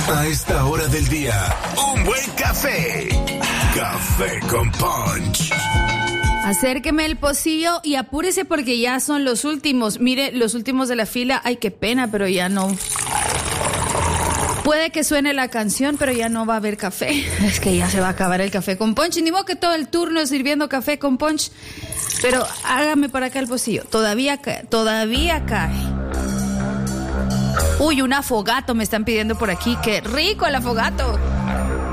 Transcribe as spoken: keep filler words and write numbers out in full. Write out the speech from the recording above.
A esta hora del día, un buen café. Café con Punch. Acérqueme el pocillo y apúrese porque ya son los últimos. Mire, los últimos de la fila. Ay, qué pena, pero ya no. Puede que suene la canción, pero ya no va a haber café. Es que ya se va a acabar el café con Punch. Ni modo que todo el turno es sirviendo café con Punch. Pero hágame para acá el pocillo. Todavía cae. Todavía cae. Uy, un afogato me están pidiendo por aquí. ¡Qué rico el afogato!